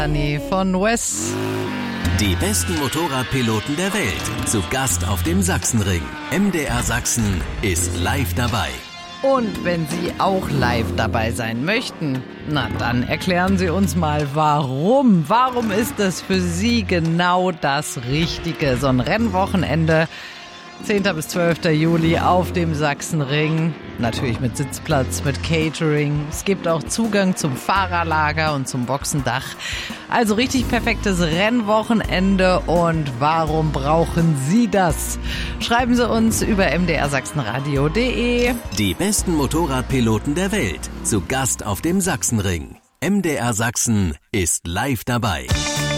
Von Wes. Die besten Motorradpiloten der Welt. Zu Gast auf dem Sachsenring. MDR Sachsen ist live dabei. Und wenn Sie auch live dabei sein möchten, na dann erklären Sie uns mal, warum. Warum ist das für Sie genau das Richtige? So ein Rennwochenende, 10. bis 12. Juli auf dem Sachsenring. Natürlich mit Sitzplatz, mit Catering. Es gibt auch Zugang zum Fahrerlager und zum Boxendach. Also richtig perfektes Rennwochenende. Und warum brauchen Sie das? Schreiben Sie uns über mdrsachsenradio.de. Die besten Motorradpiloten der Welt. Zu Gast auf dem Sachsenring. MDR Sachsen ist live dabei.